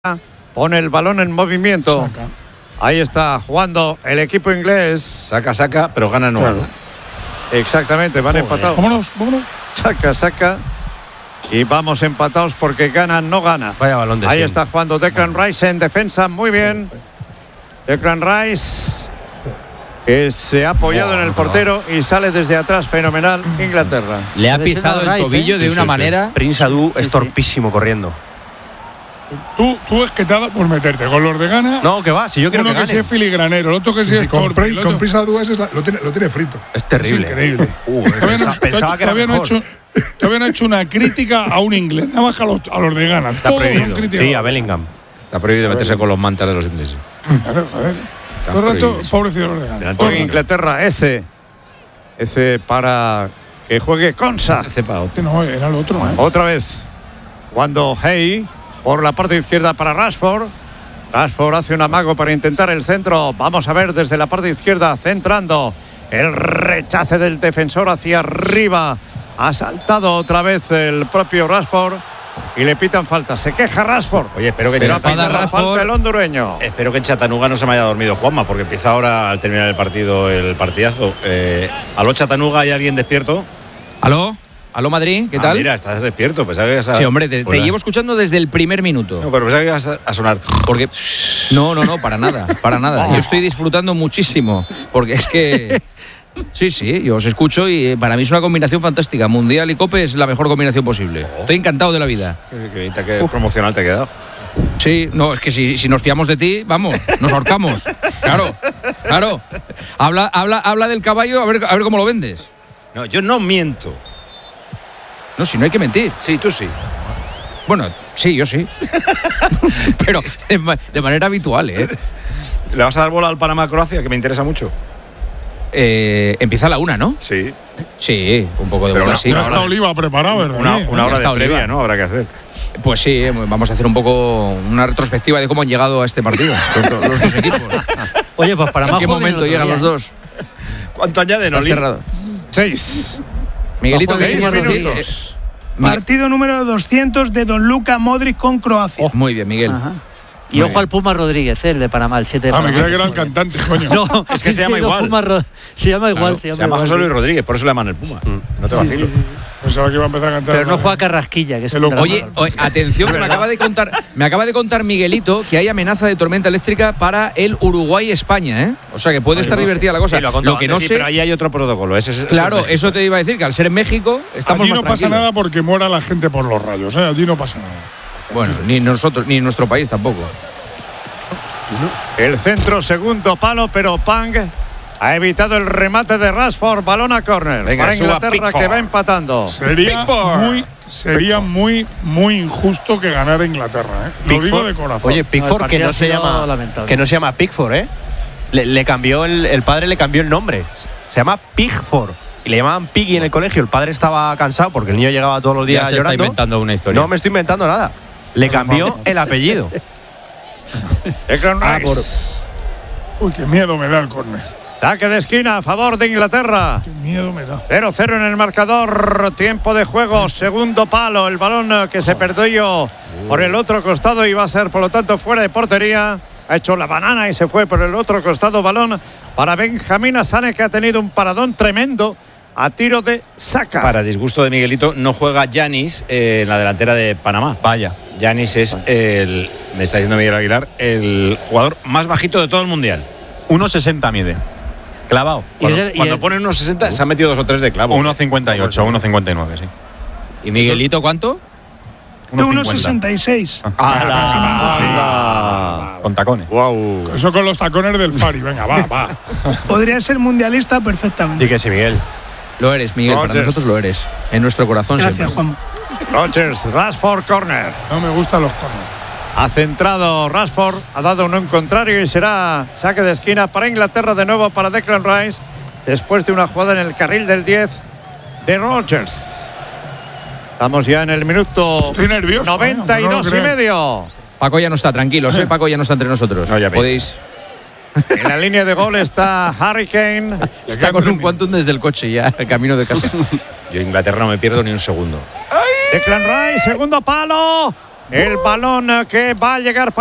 Pone el balón en movimiento. Saca. Ahí está jugando el equipo inglés. Saca, pero gana no Claro. gana. Exactamente, van empatados. Vámonos. Saca. Y vamos empatados porque gana, no gana. Vaya balón de Ahí 100. está jugando Declan Rice en defensa, muy bien. Declan Rice, que se ha apoyado en el portero y sale desde atrás, fenomenal, Inglaterra. Le ha Debe ser pisado el Rice, tobillo de Sí, una sí. manera. Prince Adu Sí, es sí. torpísimo corriendo. Tú es que te ha dado por meterte con los de gana. No, que va, si yo quiero uno que que sí gane. es filigranero, el otro que sí, es torpe. el otro- Con Prisa Dúas lo tiene frito. Es terrible. Es increíble. Pensaba que era mejor. Todavía no he hecho una crítica a un inglés. Nada más que a los de gana. Está Todos son prohibido. críticas. Sí, a Bellingham. Está prohibido meterse con los mantas de los ingleses. Claro, joder. Está Todo el rato, prohibido. pobrecito los de gana. Delante Todo Con el rato. Inglaterra, ese para que juegue Konsa. Cepa otro. No, era el otro. Otra vez, cuando Hay por la parte izquierda para Rashford. Rashford hace un amago para intentar el centro. Vamos a ver desde la parte izquierda, centrando. El rechace del defensor hacia arriba. Ha saltado otra vez el propio Rashford y le pitan falta. Se queja Rashford. Oye, espero que Pero Chatanuga- pita la Rashford. falta el hondureño. Espero que en Chattanooga no se me haya dormido Juanma, porque empieza ahora al terminar el partidazo. ¿Aló Chattanooga, hay alguien despierto? ¿Aló Madrid? ¿Qué tal? Mira, estás despierto. Pensaba que ibas a- Sí, hombre, te Hola. llevo escuchando desde el primer minuto. No, pero pensaba que ibas a sonar. Porque. No, para nada. Yo estoy disfrutando muchísimo. Porque es que. Sí, yo os escucho y para mí es una combinación fantástica. Mundial y Cope es la mejor combinación posible. Estoy encantado de la vida. Qué promocional te ha quedado. Sí, no, es que si nos fiamos de ti, vamos, nos ahorcamos. Claro. Habla del caballo, a ver cómo lo vendes. No, yo no miento. No, si no hay que mentir. Sí, tú sí. Bueno, sí, yo sí. Pero de manera habitual, ¿eh? ¿Le vas a dar bola al Panamá-Croacia, que me interesa mucho? Empieza a la 1, ¿no? Sí. Sí, un poco de Pero bola, una- sí. Ya una está hora de- Oliva preparado, ¿verdad? Una Ya hora de está previa, Oliva. ¿no? Habrá que hacer. Pues sí, vamos a hacer un poco una retrospectiva de cómo han llegado a este partido los dos equipos. Oye, pues para ¿En más qué momento llegan los dos? ¿Cuánto añaden, Estás Oli? cerrado. 6 Miguelito, ¿qué Juan, querías decir? minutos. Partido número 200 de Don Luka Modric con Croacia. Muy bien, Miguel. Ajá. Y ojo al Puma Rodríguez, el de Panamá, el 7 de Ah, me Panamá. creía que era el cantante, coño. No, Es que se llama no, igual. Se llama igual. Se llama José Luis Rodríguez, por eso le llaman el Puma. No te vacilo. Pensaba que iba a empezar a cantar. Pero no juega Carrasquilla, que es El un drama. Oye, atención, que me acaba de contar Miguelito que hay amenaza de tormenta eléctrica para el Uruguay-España, ¿eh? O sea que puede estar divertida la cosa. Sí, lo ha contado Lo que antes, no Sí, sé. pero ahí hay otro protocolo. Eso Claro, es México. eso te iba a decir, que al ser en México estamos Allí más no pasa tranquilos. nada porque muera la gente por los rayos, ¿eh? Allí no pasa nada. Bueno, ni nosotros, ni nuestro país tampoco. El centro, segundo palo, pero Pang ha evitado el remate de Rashford. Balón a córner Venga, para suba Inglaterra, Pickford. que va empatando. Sería muy injusto que ganara Inglaterra, ¿eh? Lo digo de corazón. Oye, Pickford, No, el que partido no ha se sido llama. lamentable. Que no se llama Pickford, ¿eh? Le cambió el padre le cambió el nombre. Se llama Pigford. Y le llamaban Piggy en el colegio. El padre estaba cansado porque el niño llegaba todos los días Ya se llorando. está inventando una historia. No me estoy inventando nada. Le cambió el apellido. Declan Rice. Uy, qué miedo me da el córner. Saque de esquina a favor de Inglaterra. Qué miedo me da. 0-0 en el marcador. Tiempo de juego. Segundo palo. El balón que se perdió por el otro costado y va a ser, por lo tanto, fuera de portería. Ha hecho la banana y se fue por el otro costado. Balón para Benjamín Asane, que ha tenido un paradón tremendo a tiro de Saka. Para disgusto de Miguelito, no juega Yanis en la delantera de Panamá. Vaya. Yanis es me está diciendo Miguel Aguilar, el jugador más bajito de todo el mundial. 1,60 mide. Clavado. Cuando ponen unos 60, se han metido 2 o 3 de clavo. 1,58, 1,59, sí. ¿Y Miguelito cuánto? 1,66. Con tacones. Wow. Eso con los tacones del Fari. Venga, va. Podría ser mundialista perfectamente. Y que sí, Miguel. Lo eres, Miguel. Para Rodgers. nosotros lo eres. En nuestro corazón Gracias, siempre. Juan. Rodgers, Rashford, corner. No me gustan los corners. Ha centrado Rashford, ha dado un contrario y será saque de esquina para Inglaterra, de nuevo para Declan Rice, después de una jugada en el carril del 10 de Rodgers. Estamos ya en el minuto Estoy nervioso, 92 no lo y medio. Paco ya no está, tranquilos, ¿eh? Paco ya no está entre nosotros. No, ya me- Podéis. En la línea de gol está Harry Kane. Está con un quantum desde el coche ya, el camino de casa. Yo Inglaterra no me pierdo ni un segundo. Declan Rice, segundo palo. El balón que va a llegar